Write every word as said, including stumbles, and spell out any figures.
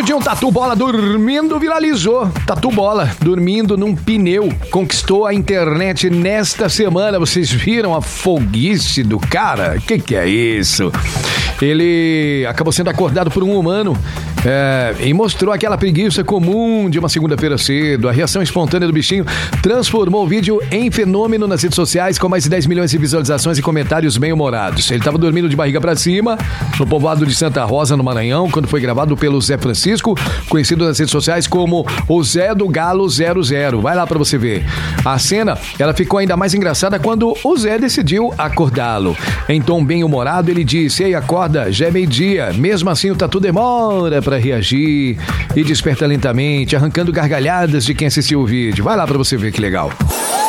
vídeo de um tatu bola dormindo viralizou. Tatu bola dormindo num pneu conquistou a internet nesta semana. Vocês viram a folguice do cara? Que que é isso? Ele acabou sendo acordado por um humano é, e mostrou aquela preguiça comum de uma segunda-feira cedo. A reação espontânea do bichinho transformou o vídeo em fenômeno nas redes sociais, com mais de dez milhões de visualizações e comentários bem-humorados. Ele estava dormindo de barriga pra cima no povoado de Santa Rosa, no Maranhão, quando foi gravado pelo Zé Francisco, conhecido nas redes sociais como o Zé do Galo zero zero. Vai lá pra você ver. A cena, ela ficou ainda mais engraçada quando o Zé decidiu acordá-lo. Em tom bem-humorado, ele disse: "Ei, acorda, já é meio-dia." Mesmo assim, o tatu demora pra reagir e desperta lentamente, arrancando gargalhadas de quem assistiu o vídeo. Vai lá pra você ver que legal.